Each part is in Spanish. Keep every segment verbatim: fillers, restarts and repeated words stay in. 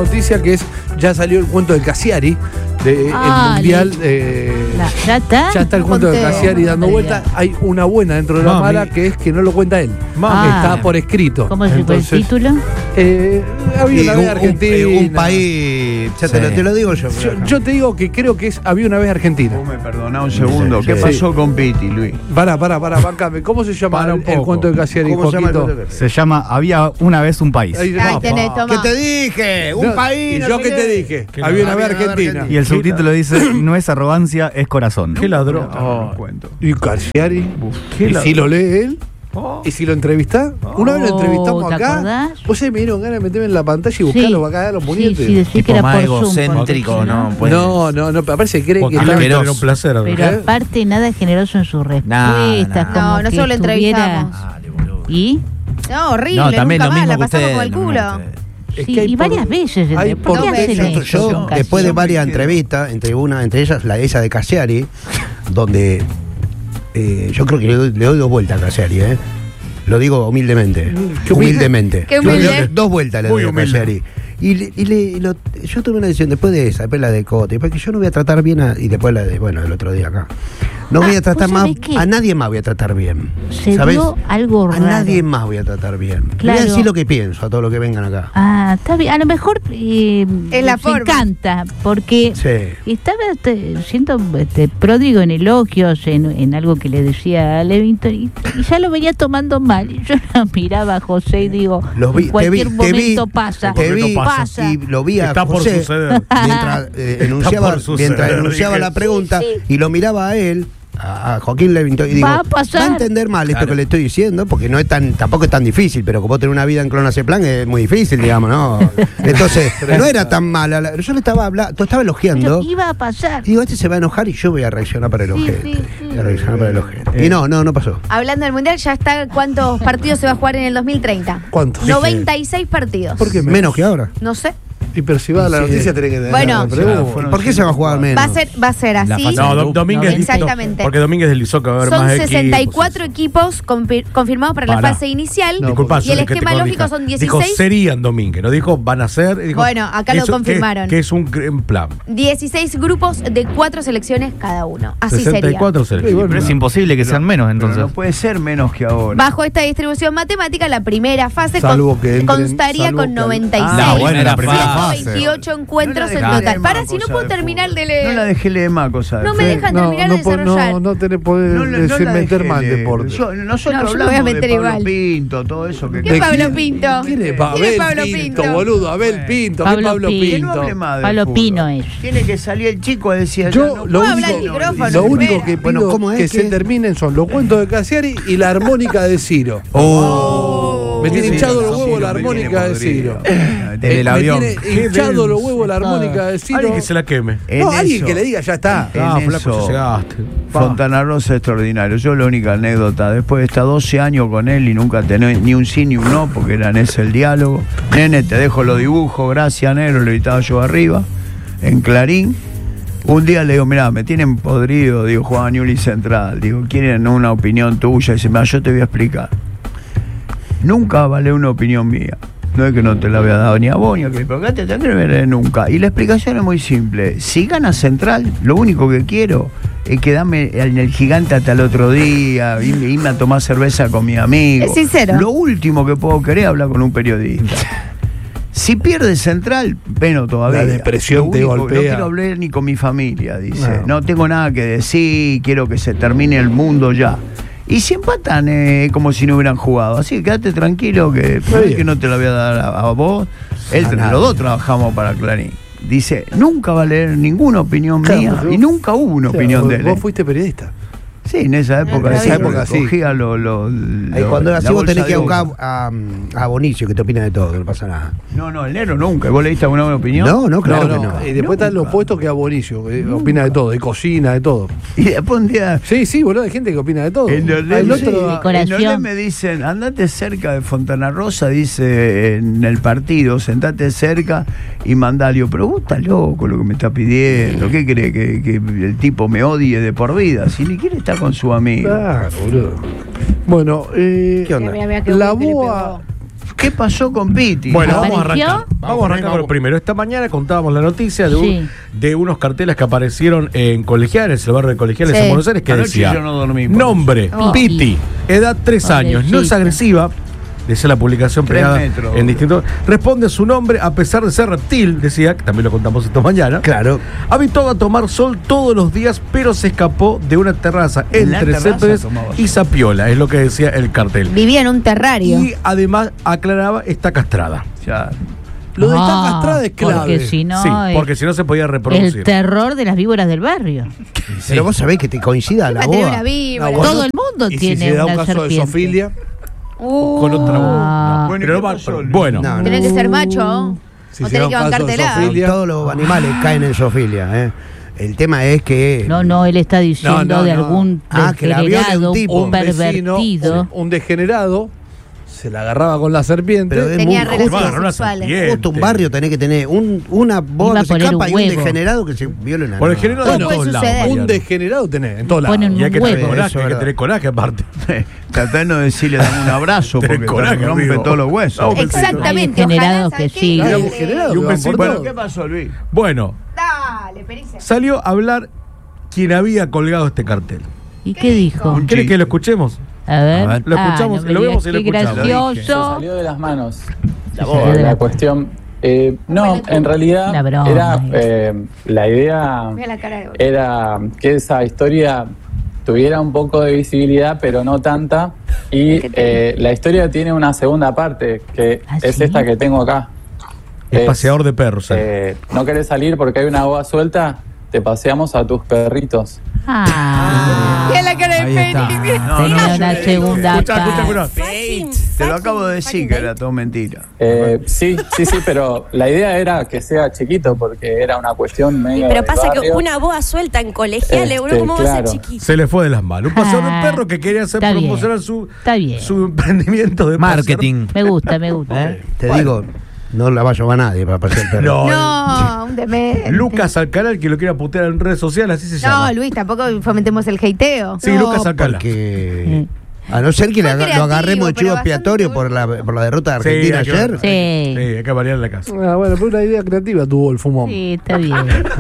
noticia que es, ya salió el cuento de Cassiari, de Ah, el mundial. li- Eh, La- ¿Ya está? ya está el cuento de Conté. Cassiari dando Ay, vuelta. ay. Hay una buena dentro de la Mami. mala, que es que no lo cuenta él. Mami. Está Ah. por escrito. ¿Cómo se fue el Entonces, título? Eh, había Y una un, vez un- Argentina. un país, ya te, Sí. lo, te lo digo yo. Yo, yo te digo que creo que es había una vez Argentina. Vos me perdonás un segundo. Sí, ¿Qué sí. pasó con Piti, Luis? Pará, pará, pará, bancame. ¿Cómo se llama Para un el, el poco. cuento de Cassiari, ¿Cómo se llama el Joaquito? cuento? Se llama Había una vez un país. Ahí, Ahí no, tenés, pa. toma. ¿Qué te dije? Un No, país. ¿Y no yo sé qué te dije? Que Había no, una vez había una vez Argentina. Y el subtítulo dice, no es arrogancia, es corazón. ¿Qué ladrón? Oh, cuento. Y Cassiari. ¿Qué ¿Y la- si lo lee él? Oh. ¿Y si lo entrevista? Una vez lo Oh, entrevistamos ¿te acá. acordás? Vos se me dieron ganas de meterme en la pantalla y buscarlo acá a los sí, puñetes. sí, decí que Tipo era más por Zoom, egocéntrico, porque si ¿no? Pues, No, no, no, parece que cree que Porque está- debe asqueroso. tener un placer. Pero ¿Eh? aparte nada generoso en sus respuestas. no. como No, que nosotros lo estuviera- entrevistamos. Dale, boludo. ¿Y? No, horrible, No, también nunca lo más, mismo la que pasamos ustedes. con el lo culo. mismo que ustedes. Es Sí, que hay y por- varias veces. hay ¿Por qué por- hacen Yo- eso? Yo, con después de Cassiari? varias entrevistas, entre una, entre ellas la esa de Cassiari, donde eh, yo creo que le doy, le doy dos vueltas a Cassiari, ¿eh? Lo digo humildemente. Qué humilde. Humildemente. Qué humilde. Dos vueltas le Muy doy a humilde. Cassiari. Y, le- y le- y lo- yo tuve una decisión después de esa, después la de Cote, porque yo no voy a tratar bien a, y después la de, bueno, el otro día acá. No voy Ah, a tratar ¿vos más, sabés qué? a nadie más voy a tratar bien. Se ¿Sabés? dio algo A raro. nadie más voy a tratar bien. Le voy Claro. a decir lo que pienso a todos los que vengan acá. Ah, está bien. A lo mejor eh, Es la me forma. encanta, porque Sí. estaba este, siendo este, pródigo en elogios, en, en algo que le decía a Levington, y, y ya lo venía tomando mal. Y yo lo miraba a José y digo, Los vi- en cualquier te vi- te vi- momento pasa. Te vi pasa. y lo vi a Está por José suceder. mientras eh, enunciaba, por suceder, mientras enunciaba dije. la pregunta Sí, sí. y lo miraba a él, a, a Joaquín Levington, y digo, Va a pasar. va a entender mal esto que le estoy diciendo, porque no es tan, tampoco es tan difícil, pero como tener una vida en Clonazepam es muy difícil, digamos, ¿no? Entonces, no era tan mala. la- Yo le estaba hablando, tú estabas elogiando. Pero iba a pasar. Y digo, este se va a enojar y yo voy a reaccionar para el Sí, ojete. sí, sí. Voy a reaccionar para el ojete. Y no, no, no pasó. Hablando del Mundial, ya está cuántos partidos se va a jugar en el dos mil treinta. ¿Cuántos? noventa y seis partidos. ¿Por qué Menos que ahora. No sé. Y pero si va a la Sí. noticia tenés que tener Bueno. la pregunta. Fueron ¿Por qué se va a jugar menos? Va a ser, va a ser La así. fase- No, Dom- Domínguez. Exactamente. Porque Domínguez deslizó que va a haber Son más sesenta y equipos. cuatro equipos confir- confirmados para la Pará. fase inicial. No, Disculpa, y el Sol, que te esquema corrija. lógico son Dijo dieciséis. serían Domínguez, no dijo van a ser. Dijo Bueno, acá que lo es un- confirmaron. Que, que es un gran plan. dieciséis grupos de cuatro selecciones cada uno. Así sesenta y sería. cuatro Sí, selecciones. bueno. Pero es imposible que sean menos, Pero entonces. no puede ser menos que ahora. Bajo esta distribución matemática, la primera fase Salvo con- que entren- constaría salvo con que- noventa y seis. Ah, bueno, la primera ciento fase. veintiocho encuentros No la en dejé total. leer Para, más si no cosas puedo de terminar fútbol. de leer. No la dejé leer más cosas. No de me fútbol. dejan terminar no, de po- desarrollar. no, no tenés poder No, la- no decir la meter dejé mal leer. deporte. Yo- nosotros No, yo me voy a hablamos meter de Pablo igual. Pinto, todo eso. Que ¿Qué ¿De Pablo quién? Pinto? ¿Quién es ¿Quién Abel es Pablo Pinto, Pinto? boludo? Abel Pinto. ¿Qué Pablo Pablo Pinto. Que Pinto? no hable más de Pablo fútbol. Pino es. Tiene que salir el chico a decir Yo ya no lo puedo hablar al único, micrófono, lo único espera. que pido Bueno, ¿cómo es que que- se terminen son los cuentos de Cassiari y la armónica de Ciro. Oh. Me tiene Sí, hinchado sí, los sí, huevos lo la me armónica tiene de Ciro. podrido. Desde el Me avión. tiene hinchado los huevos la armónica de Ciro. Alguien que se la queme. En No, alguien eso- que le diga ya está. En Ah, eso, flaco, se llegaste. Fontana Rosa es extraordinario. Yo la única anécdota, después de estar doce años con él y nunca tener ni un sí ni un no, porque era en ese el diálogo. Nene, te dejo los dibujos, gracias, negro, lo gritaba yo arriba, en Clarín. Un día le digo, mirá, me tienen podrido, digo, Juan Newell's Central. Digo, quieren una opinión tuya. Y dice, mirá, yo te voy a explicar. Nunca vale una opinión mía. No es que no te la había dado ni a vos ni a que, pero acá te tendré que ver nunca. Y la explicación es muy simple. Si gana Central, lo único que quiero es quedarme en el Gigante hasta el otro día, irme, irme a tomar cerveza con mi amigo. Es sincero. Lo último que puedo querer es hablar con un periodista. Si pierde Central, bueno, todavía. La depresión Lo te único- golpea. No quiero hablar ni con mi familia, dice. No. No, tengo nada que decir, quiero que se termine el mundo ya. Y si empatan, eh, como si no hubieran jugado. Así que quédate tranquilo que, bien. que no te la voy a dar a, a vos. Él, A nadie. los dos trabajamos para Clarín. Dice, nunca va a leer ninguna opinión Claro, mía porque y vos- nunca hubo una O sea, opinión vos, de él. vos eh. fuiste periodista. Sí, en esa época. En esa sí, época, sí. Cogía lo, lo, Ahí lo- cuando la así vos bolsa tenés que de buscar uva. a, a Bonicio, que te opina de todo, no pasa nada. No, no, el negro nunca. ¿Vos leíste alguna buena opinión? No, no, claro no, que no. no. Y después está lo opuesto que a Bonicio, que opina de todo, de cocina, de todo. Y después un día. Sí, sí, boludo, hay gente que opina de todo. En Olé, El sí, otro, Decoración. en Olé me dicen, andate cerca de Fontana Rosa, dice en el partido, sentate cerca y mandale. Pero vos estás loco lo que me está pidiendo. ¿Qué cree? Que, que el tipo me odie de por vida. Si ni quiere estar con su amigo. Claro, boludo. Bueno, eh, ¿Qué onda? Mira, mira, qué la bueno que le boa. ¿Qué pasó con Piti? Bueno, vamos a ¿Apareció? arrancar. Vamos a arrancar con lo primero. Esta mañana contábamos la noticia de, un- Sí. de unos carteles que aparecieron en Colegiales, el barrio de Colegiales Sí. en Buenos Aires, que Anoche decía: yo no dormí por nombre, eso. Piti, edad tres años, no es Pobrecita. agresiva. Decía la publicación Tres pegada metros. en distintos. Responde su nombre a pesar de ser reptil, decía, que también lo contamos esta mañana. Claro. Habituado a tomar sol todos los días, pero se escapó de una terraza ¿En la entre terraza Céspedes tomaba y sol? Zapiola, es lo que decía el cartel. Vivía en un terrario. Y además aclaraba, está castrada. Ya. Lo de estar Ah, castrada es clave. Porque si no, sí, es porque si no se podía reproducir. el terror de las víboras del barrio. Pero vos sabés que te coincida la Va a tener boa. una víbora. No, bueno. Todo el mundo Y si tiene se da una un caso serpiente. de zoofilia, Uh, Con otra voz. Ah. No, Bueno, pero ¿y qué va- pasó, Luis? bueno, No, no. tenés que ser macho. si o se tenés da que un caso de bancártela. zoofilia, Todos los animales caen en zoofilia. ¿eh? El tema es que. No, no, él está diciendo No, no, de no. algún Ah, que la viole degenerado, un tipo. un un vecino, pervertido. un degenerado, se la agarraba con la serpiente. Pero es Tenía muy Te van a relaciones agarrar una sexuales. serpiente. justo un barrio tenés que tener un, una boa Iba a que se poner escapa un y un huevo. degenerado que se viola en la Por el nada. género Todo de puede todos lados. suceder. Un Mariano. degenerado tenés en todos lados. Ponen Y hay que un tener huevo. coraje, Eso hay es que verdad. tener coraje aparte. Tratá de no decirle dame un abrazo Tenés porque coraje, te rompe amigo. todos los huesos. No, Exactamente. Hay degenerados ojalá, que ¿sabes sí. qué? Hay Dale. degenerados Y un que van besito. por Bueno, todo. ¿qué pasó, Luis? Bueno, Dale, pericia. salió a hablar quien había colgado este cartel. ¿Y qué dijo? Un ¿Quieres chico. que lo escuchemos? A ver. A ver. Lo Ah, escuchamos, no me lo vemos digas, y lo qué escuchamos. gracioso. Salió de las manos La eh, la cuestión. Eh, no, en realidad Una broma, era es. eh, la idea Mira la cara de vos. era que esa historia tuviera un poco de visibilidad, pero no tanta. Y eh, la historia tiene una segunda parte, que ¿Ah, es sí? esta que tengo acá. Es Es, paseador de perros. ¿eh? eh, no querés salir porque hay una boa suelta, te paseamos a tus perritos. Ah, Mira la cara de Ahí está. Fénix. No, tenía no, una yo- segunda Escucha, escucha, parte. escucha. Te lo acabo de decir que era todo mentira. Eh, sí, sí, sí, pero la idea era que sea chiquito porque era una cuestión medio. Pero del pasa que barrio. una boa suelta en colegiales, Este, boludo, ¿cómo va a ser claro. chiquito? Se le fue de las manos. Un paseador Ah, de perro que quería hacer está bien. promocionar su, Está bien. su emprendimiento de pasear- Marketing. Me gusta, me gusta. ¿Eh? Te Bueno. digo, no la va a llevar nadie para pasear el perro. No, No, un demente. Lucas Alcalá, el que lo quiera putear en redes sociales, así se llama. No, Luis, tampoco fomentemos el hateo. Sí, No, Lucas Alcalá. Porque. A no ser que Fue le haga- creativo, lo agarremos de pero chivo bastante expiatorio bueno. por la, por la derrota de Sí, Argentina hay que- ayer. Sí. Sí, hay que variar la casa. Ah, bueno, pero una idea creativa tuvo el fumón. Sí, está bien.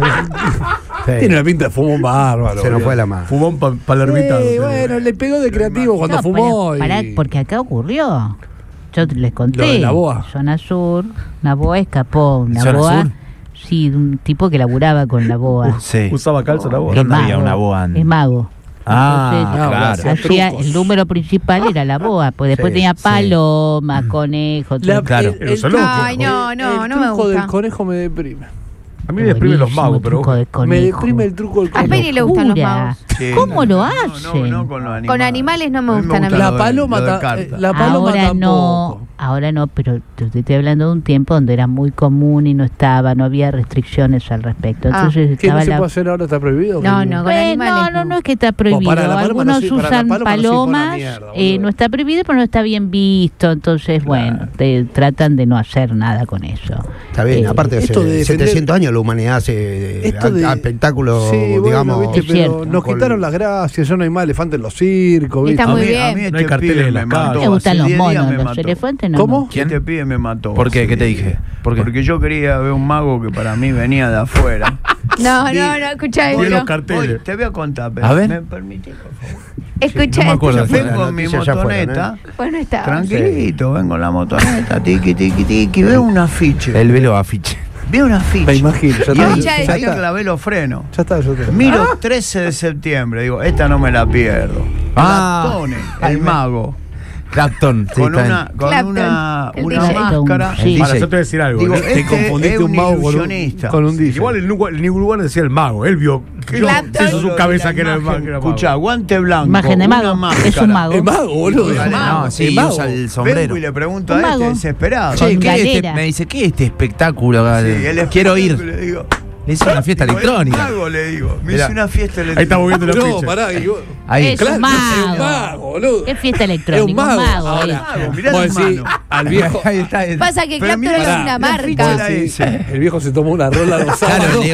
Sí. Tiene una pinta de fumón bárbaro. Se nos bien. fue la mano. Fumón pa palermitado. Sí, bueno, le pegó de creativo cuando No, fumó. pero y- pará, porque acá ocurrió. Yo les conté. Lo de la boa. Zona Sur, una boa escapó. Una ¿Zona boa. Sur? Sí, de un tipo que laburaba con la boa. Sí. Usaba calza la voz. Es ¿Dónde había mago, una boa en- Es mago. Ah, Entonces, claro. hacía trucos. el número principal era la boa, pues después Sí, tenía sí. paloma, conejo, La- todo. Claro. el- El zoológico. Ay, no, no, el no me truco gusta. del conejo me deprime. A mí me deprimen los Buenísimo magos, pero truco de Me conejo. deprime el truco del A conejo. Penny le gustan los Locura. magos. Sí, ¿Cómo no, lo no, hacen? No, no, con los animales. Con animales no me A mí gustan a mí. gusta La lo de- paloma, lo de ta- carta. eh, la paloma Ahora tampoco. no, ahora no, pero te te estoy hablando de un tiempo donde era muy común y no estaba, no había restricciones al respecto. Ah. Entonces ¿Qué no estaba se la... puede hacer ahora? ¿Está prohibido? No, no, con Eh, animales. no, no, no es que está prohibido. para la paloma Algunos no sirve- para la usan paloma no sirve para una palomas, mierda, eh, boludo. no está prohibido, pero no está bien visto. Entonces, bueno, te, tratan de no hacer nada con eso. Está bien, Eh, aparte hace esto de defender- setecientos años la humanidad hace Esto a- de- a espectáculos, Sí, bueno, digamos. viste, Es pero cierto. nos Con- quitaron las gracias, ya no hay más elefantes en los circos, ¿viste? Está A muy mí- bien. a mí este No hay carteles pibe en la me calle. mató. Me gustan Hace los diez días monos, me los mató. elefantes no. ¿Cómo? no. ¿Quién? Este pibe me mató. ¿Por qué? ¿Qué te dije? ¿Por qué? Porque yo quería ver un mago que para mí venía de afuera. No, Vi- no, no, escucha Tiene esto. los carteles. Hoy te voy a contar, pero A ver. ¿me permitís, por favor? Escucha no me esto. acuerdo. Fuera, Vengo la en mi noticia ya fueron, motoneta, Bueno, está. tranquilito, vengo en la motoneta, tiqui, tiqui, tiqui, veo un afiche. El velo afiche. Veo un afiche. Me imagino, ya Y está. ahí, Ya ahí está. clavé los frenos. Ya está, yo te... Miro trece de septiembre, digo, esta no me la pierdo. Ah. Claptone, Ahí el me- mago, Clapton. Sí, con está bien. una, con Clapton, una, el una D J. máscara. Sí. Para, D J. yo te voy a decir algo. Digo, ¿no? este confundiste es un mago con un- ilusionista. con un D J. Igual el New, el New World decía el mago. Él vio que yo, Clapton. se hizo su cabeza que era el mago. que era mago. Escucha, guante blanco. Imagen de una mago. máscara. Es un mago. Es mago, boludo. Vale, No, sí, Es mago. usa el Vengo sombrero. y le pregunto Un a este mago. desesperado. Con Che, ¿qué es este? galera. Me dice, ¿qué es este espectáculo? Sí, el Quiero espectáculo, ir. le digo, Es una fiesta digo, electrónica. Es un mago, le digo. Me Mirá. hice una fiesta electrónica. Ahí estamos viendo la No, ficha. pará. y vos- Ahí. Es Claro, un mago. es un mago, boludo. ¿Qué fiesta Es electrónica? un mago. ahí. Ahora, Mago, mirá vos las decís, manos. al viejo... Ahí está. ahí está. Pasa que Pero Clapton mirá, es pará, una la ficha marca. la Sí, hice. el viejo se tomó una rola rosada. Claro, le digo,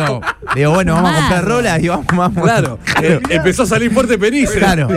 Le digo, bueno, vamos a comprar Mago. rolas y vamos, vamos. Claro, eh, empezó a salir fuerte Penice. Claro.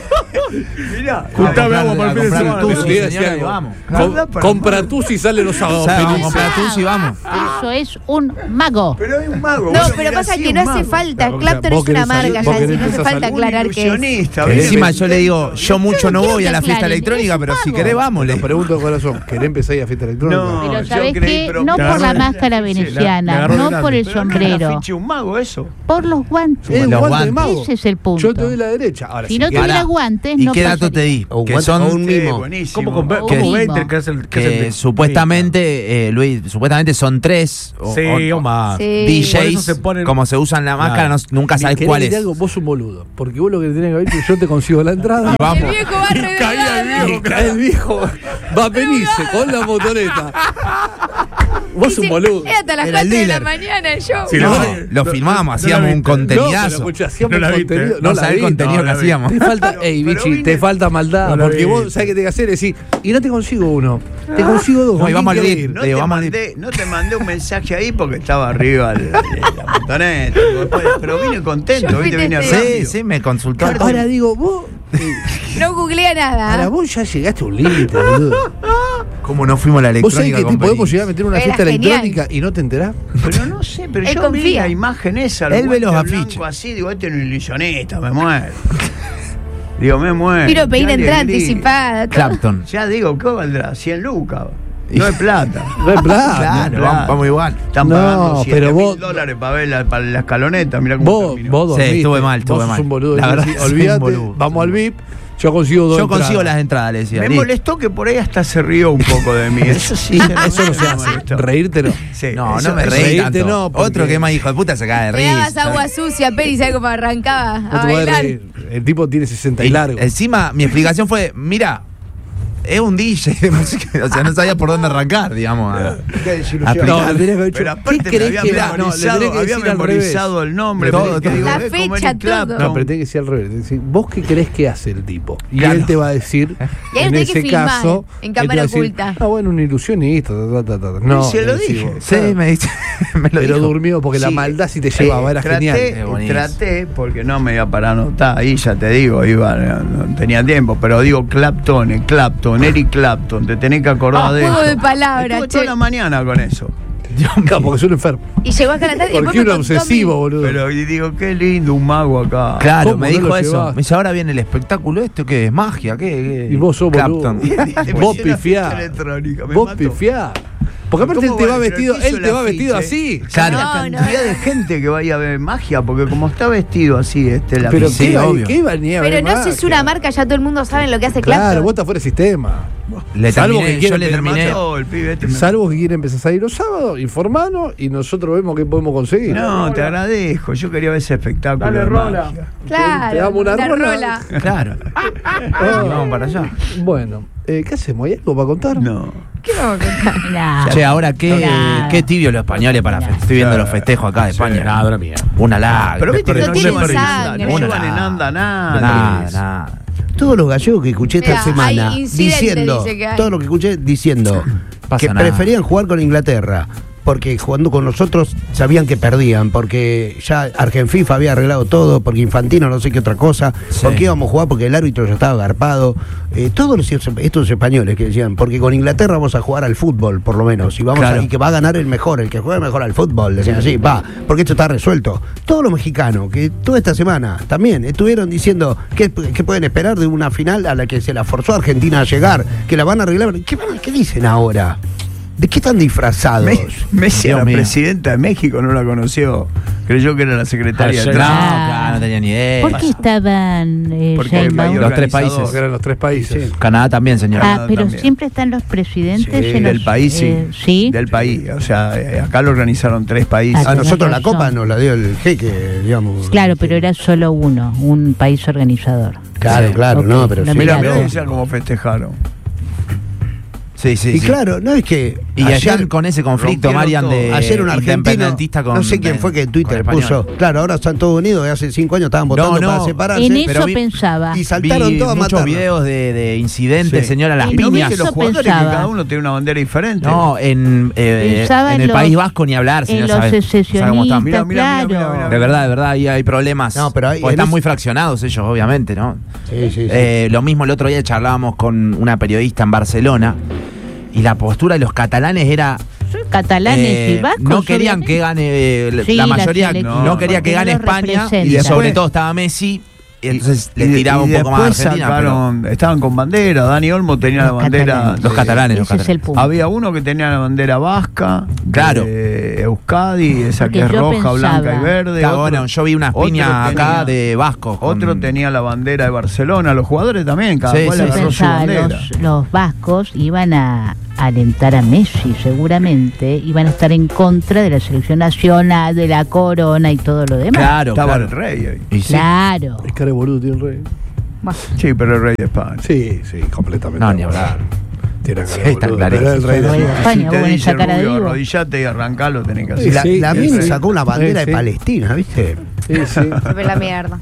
Mirá, Juntame agua para el fin de comprar semana. tú, Pero te voy a decir señora, algo. y vamos. Com- compra tú si sale los sábados. O sea, vamos a Penice. comprar tú y vamos. Eso es un mago. pero hay un mago. No, bueno, pero mirá, pasa sí, que un no hace mago. falta. Vos Clapton querés es una salir- marca, vos ya, querés si no hace empezar a falta salir. aclarar que es. Ilusionista, ¿Querés? ¿viste? Encima yo le digo, yo mucho no quiero voy que a la fiesta aclaren, electrónica, es un pero si mago. querés, vamos. Te le- pregunto de corazón, ¿querés empezar a ir a fiesta electrónica? No. Pero yo ¿sabés creí, qué? pero- No te por la agarró- máscara le veneciana, agarró no el por el Pero no era sombrero, afiche un mago eso. por los guantes. Es Los guante de guantes. mago. Ese es el punto. Yo te doy la derecha. Ahora, Si si no querés- tuviera Pará. guantes, ¿Y no qué dato te pasaría. di? O Que guante- son o un Sí, mimo. buenísimo. ¿Cómo, con, Un cómo mimo. Venter, que es el que es el que de- supuestamente, eh, Luis, supuestamente son tres o- Sí, o- o más. Sí. Por eso D Js, se ponen- como se usan la máscara, Claro. no- nunca sabes ¿Querés cuál decir es. algo? Vos sos un boludo. Porque vos lo que tenés que ver es que yo te consigo la entrada. Vamos. El viejo va revelado. Y cae el viejo. Va a Penice con la motoneta. Vos sos un boludo. Era hasta las Era el cuatro de la dealer. mañana el show. Sí, No, no, lo no, filmábamos, no la hacíamos un viste. No, pero contenidazo. escucha, hacíamos No la viste. contenido. No la sabés el vi. contenido no que la vi. hacíamos. Te falta, Pero- ey, pero bichi, vine- te falta maldad. No la porque vi. vos sabés qué tenés que hacer, decir, y no te consigo uno, te consigo dos. No, ¿con y vamos quién al querés VIP. ir? No Digo, te, vamos al- mandé, no te mandé un mensaje ahí porque estaba arriba el- la motoneta. Después- Pero vine contento, Yo ¿viste? fui Vine testigo. Sí, rápido. sí, me consultó. Ahora digo, vos, No googlea nada. ahora vos ya llegaste a un límite, boludo. ¿Cómo no fuimos a la ¿Vos sabés electrónica que te con podemos Penice? llegar a meter en una Era fiesta genial. electrónica y no te enterás? Pero no sé, pero Él yo vi confía. la imagen esa. Él ve los guantes afiches. blancos así, digo, este es un ilusionista, me muero. Digo, me muero. Quiero pedir Qué entrada alegría. anticipada. todo. Clapton. Ya digo, ¿qué valdrá? cien lucas. No es plata. No es plata. Claro, Claro. vamos, vamos igual. Están No, pagando siete pero mil vos- dólares para ver la, para la escaloneta. Mirá cómo Vos, terminó. vos Sí, dormiste. estuve mal, estuve vos sos mal. un boludo. La y verdad, decís, soy un olvídate, boludo. vamos al V I P, yo consigo dos Yo entradas. consigo las entradas, le decía. Me listo. molestó que por ahí hasta se rió un poco de mí. Eso sí, Eso no se me hace. molestó. Reírte no. Sí, No, eso- no me eso- reí reírte tanto. no, porque- Otro que más hijo de puta se cae de Le dabas risa. agua sucia, Peri, ¿sabes cómo arrancaba No a te podés bailar? reír. El tipo tiene sesenta y Y largo. Encima, mi explicación fue, mira, es un D J de música. O sea, no sabía por dónde arrancar, digamos. a- Qué a desilusión. explicar. No, le tenés que haber dicho, Pero ¿qué aparte me querés había que haga? No, le memorizado, tenés que había decir al memorizado revés. el nombre. Le todo, tenés que- digo, La es como fecha, Eric Clapton. todo. No, pero tiene que ser al revés. Tenés que decir, ¿vos qué crees que hace el tipo? Y Claro. él te va a decir, Y ahí en lo tenés que ese filmar, caso, en él te cámara va a decir, oculta. Ah, bueno, un ilusionista. ta, ta, ta, ta". No, se lo le decís dije. vos, Sí, claro. me, dice, me lo Pero dijo. durmió porque la Sí, maldad sí te eh, llevaba, era traté, genial. Es buenísimo. Traté, porque no me iba para anotar, ahí ya te digo, iba, no, no tenía tiempo, pero digo Clapton, eh, Clapton, Eric Clapton, te tenés que acordar Ah, de juego eso. de palabras, Estuve che. toda la mañana con eso. Claro, porque soy un enfermo. Y llegó acá a la tarde y después Porque me un contó obsesivo, mi- boludo. Pero y digo, qué lindo un mago acá. Claro, ¿Cómo me no dijo lo eso. llevás? Me dice, ahora viene el espectáculo este, ¿qué es? ¿Magia? ¿Qué? qué? Y vos sos Clapton. boludo. Vos Era pifiá. electrónica, me Vos mató. pifiá. Porque aparte él ¿Cómo te va? va Pero vestido, el que hizo él te el va vestido afiche, así. Claro. La No, cantidad no. de gente que vaya a ver magia, porque como está vestido así, este, la Pero Sí, qué, obvio. qué iba ni a Pero ver no si es magia. una marca, ya todo el mundo sabe lo que hace Claro, Clapton. vos estás fuera de sistema. Le Salvo terminé, que quiera yo le pedir terminé. mató el pibe este. me- Salvo que quiere empezar a salir los sábados, informanos y nosotros vemos qué podemos conseguir. No, te agradezco. Yo quería ver ese espectáculo. Dale, de rola. magia. Claro, Te damos una la rola. rola. Claro. Ah, Y vamos para allá. Bueno, eh, ¿qué hacemos? ¿Hay algo para contar? No. ¿Qué vamos a contar? Nah. Che, ahora qué, Nada. qué tibio los españoles para fe- Estoy viendo los festejos acá de España. Nada, mía. Una lágrima. Pero viste que No no, tienen llevan en anda, sangre. no Una llevan en nada. anda nada. Nada, nada. Todos los gallegos que escuché esta Mira, semana hay incidentes, diciendo, dice que hay. todo lo que escuché diciendo Pasa que nada. preferían jugar con Inglaterra, porque jugando con nosotros sabían que perdían, porque ya Argenfifa había arreglado todo, porque Infantino no sé qué otra cosa, Sí. porque íbamos a jugar porque el árbitro ya estaba garpado. Eh, todos los, estos españoles que decían, porque con Inglaterra vamos a jugar al fútbol, por lo menos, y vamos Claro. a, y que va a ganar el mejor, el que juega mejor al fútbol, decían así, va, porque esto está resuelto. Todos los mexicanos que toda esta semana también estuvieron diciendo que, que pueden esperar de una final a la que se la forzó a Argentina a llegar, que la van a arreglar. ¿Qué, van- qué dicen ahora? ¿De qué están disfrazados? Me- Messi, Dios la mío. presidenta de México, no la conoció. Creyó que era la secretaria de Ah, No, Trump. claro, no tenía ni idea. ¿Por qué estaban eh, Porque hay Sheinbaum? mayor Los tres organizador. países. Porque eran los tres países. Canadá también, señora. Ah, Canadá pero también. siempre están los presidentes Sí, en del los, país, sí. eh, sí. Del país. O sea, eh, acá lo organizaron tres países. Ah, A nosotros la razón. copa nos la dio el jeque, digamos. Claro, pero era solo uno, un país organizador. Claro, Sí. claro, Ok, no, pero no sí. Mira, mirá, mirá no. ella cómo festejaron. Sí, sí, y sí. claro, no es que. Y están con ese conflicto, rompieron Marian, todo. de Ayer un argentino, independentista con. no sé quién fue que en Twitter con puso. español. Claro, ahora están todos unidos, y hace cinco años estaban votando No, no. para separarse. En eso pero vi- pensaba. Y saltaron Vi todos a muchos matarnos. videos de, de incidentes, Sí. señora, las En ¿No ves piñas. que los Eso jugadores pensaba. que cada uno tiene una bandera diferente? No, en, eh, Pensaba en en el los- País Vasco ni hablar, si en no los sabe, sabe cómo están. secesionistas, Mira, mira, mira, claro. mira, mira. De verdad, de verdad, ahí hay problemas. No, pero hay- Porque en están ese- muy fraccionados ellos, obviamente, ¿no? Sí, sí, sí. Eh, lo mismo el otro día charlábamos con una periodista en Barcelona y la postura de los catalanes era Son catalanes eh, y vascos. no querían obviamente. que gane eh, Sí, la la mayoría selección, no, quería porque que gane no los España representa. y Después- sobre todo estaba Messi y entonces Y le de- tiraba y un poco más a después Argentina, pero sacaron- estaban con bandera. Dani Olmo tenía la Los bandera. catalanes. los de- catalanes, los Ese es catalanes. el punto. Había uno que tenía la bandera vasca. Claro. De Euskadi, esa Porque que es yo roja, pensaba- blanca y verde. Claro, Otro- bueno, yo vi unas otro piñas acá tenía- de vascos. con- Otro tenía la bandera de Barcelona. Los jugadores también, cada Sí, cual sí, agarró su Pensaba, bandera. los, los vascos iban a alentar a Messi seguramente, iban a estar en contra de la selección nacional, de la corona y todo lo demás. Claro, Estaba claro. el rey ahí. Y sí. Claro. Es cara de boludo tiene el rey. Sí, pero el rey de España. Sí, sí, completamente. No, ni hablar. Tiene cara Sí, de está boludo. clarísimo. Pero el rey El rey de de España, Si te vos con dice esa cara de Rubio, vivo. arrodillate y arrancalo, tenés que Y hacer. la, Sí, la sí, Mini sí. sacó una bandera Sí, sí. de Palestina, ¿viste? Sí, sí. Ve la mierda.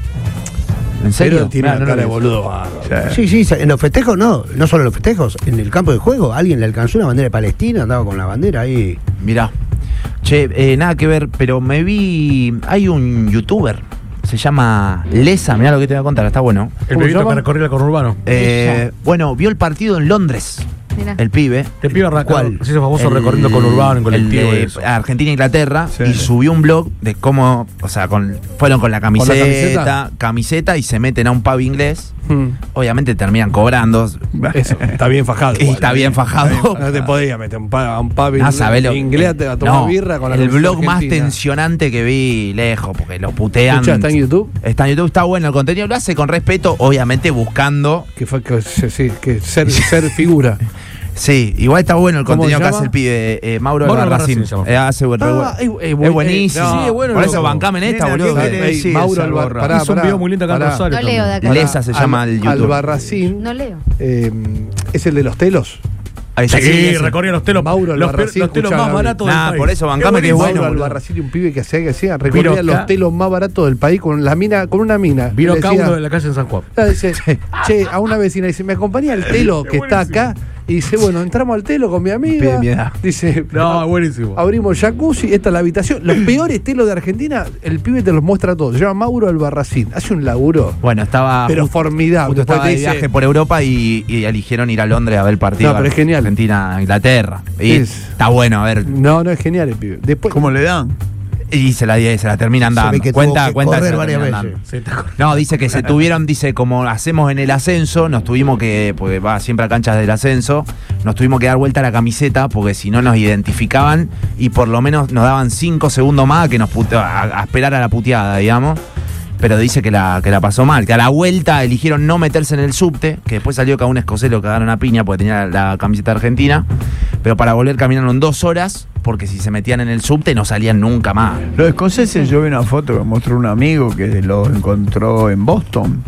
¿En serio? Pero tiene Ah, una no lo cara de vi. boludo bárbaro. Sí, sí, en los festejos no, no solo en los festejos, en el campo de juego alguien le alcanzó una bandera de Palestina, andaba con la bandera ahí. Mirá. Che, eh, nada que ver, pero me vi. Hay un youtuber, se llama Lesa, mirá lo que te voy a contar, está bueno. El pibito que recorrió el conurbano. Eh, bueno, vio el partido en Londres, Mira. el pibe. El pibe arrancó. ¿Cuál? Se hizo famoso El- recorriendo conurbano en el colectivo. y de eso. Argentina e Inglaterra Sí. y subió un blog de cómo, o sea, con, fueron con la camiseta, camiseta? camiseta y se meten a un pub inglés. Hmm. Obviamente terminan cobrando. Eso, está bien fajado. Y igual. está bien fajado. No te podías meter un pa- a un pub Ah, sabés lo- inglés a tomar no, birra con la el camiseta blog más argentina. tensionante que vi lejos, porque lo putean. Escuchá, ¿está en YouTube? Está en YouTube, está bueno el contenido, lo hace con respeto, obviamente buscando. Que fue que, sí, sí, que ser, ser figura. Sí, igual está bueno el ¿Cómo contenido se que llama? hace el pibe, eh, Mauro Mauro Albarracín. Albarracín se llama. Eh, hace buen- re Ah, buen- es- es es, buen- buenísimo. eh, sí, es bueno, Por eso loco. bancame en esta, Nena, boludo. ¿qué que- querés? Sí, Mauro esa Albar- gorra. pará, Hizo un pará, video muy lindo acá en pará. Rosario No leo de acá. Lesa se llama el YouTube. Albarracín No leo. eh, es el de los telos. Ahí está, Sí, ese. recorría los telos, Mauro los, Albarracín, los telos escuchá, más Gaby. baratos del Nah, país. por eso Qué bancame que es buenísimo. bueno, Mauro boludo. Albarracín, un pibe que hacía que hacía, recorría Vino los acá. telos más baratos del país con la mina, con una mina. Vino Le acá decía- uno de la calle en San Juan. Ah, dice, che, a una vecina dice, me acompaña el telo que está acá. Y dice, bueno, entramos al telo con mi amiga. Pibe de mi edad. Dice, No, buenísimo. abrimos jacuzzi, esta es la habitación. Los peores telos de Argentina, el pibe te los muestra todos. Se llama Mauro Albarracín. Hace un laburo, Bueno, estaba. pero justo- formidable. Justo Después estaba te de dice, viaje por Europa y, y eligieron ir a Londres a ver el partido. No, pero es genial. Argentina-Inglaterra. Y Es- está bueno, a ver. No, no es genial el pibe. Después, ¿Cómo le dan? Y se la, se la terminan Se dando. ve que cuenta, tuvo que cuenta. correr se la varias terminan veces. dando. Se está con- No, dice que se tuvieron, dice, como hacemos en el ascenso, nos tuvimos que, porque va siempre a canchas del ascenso, nos tuvimos que dar vuelta a la camiseta porque si no nos identificaban y por lo menos nos daban cinco segundos más a que nos pute- a, a esperar a la puteada, digamos. Pero dice que la, que la pasó mal, que a la vuelta eligieron no meterse en el subte, que después salió que a un escocés lo cagaron a piña porque tenía la, la camiseta argentina, pero para volver caminaron dos horas porque si se metían en el subte no salían nunca más. Los escoceses, yo vi una foto que mostró un amigo que lo encontró en Boston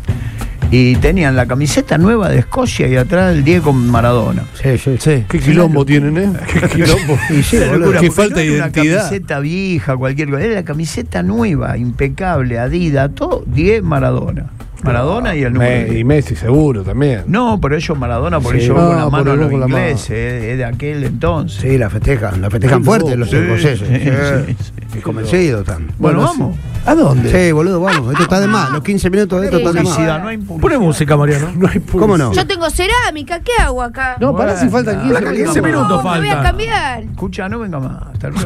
y tenían la camiseta nueva de Escocia y atrás el diez con Maradona. Sí, sí. Sí. qué quilombo tienen, ¿eh? Qué quilombo. Y sí, Una boludo. locura, Qué porque falta no de era identidad. Una camiseta vieja, cualquier cosa. Era la camiseta nueva, impecable, Adidas, todo diez Maradona. Maradona y el número Me- diez. y Messi, seguro, también. No, pero ellos Maradona, porque Sí. ellos No, con la por mano a el los con la mano. ingleses, es, es de aquel entonces. Sí, la festejan, la festejan Qué fuerte loco. los Sí, escoceses. sí, Sí, sí, Y convencidos están. Bueno, Bueno, vamos. ¿A dónde? Sí, boludo, vamos. Esto está de más. Los quince minutos de esto están de más. Publicidad, no hay publicidad. Pone música, Mariano. No hay ¿Cómo no? Yo tengo cerámica, ¿qué hago acá? No, pará si faltan quince Flaca, quince minutos. minutos No, me voy a faltan. cambiar. Escucha, no venga más. Hasta el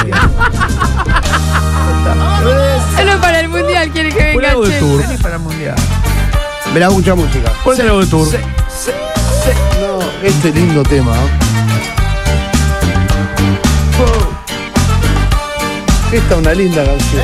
Solo para el mundial quiere que Pon venga algo de che. tour. Vení para el mundial. Me la mucha música. Ponte algo de tour. No, este lindo tema. Esta es una linda canción.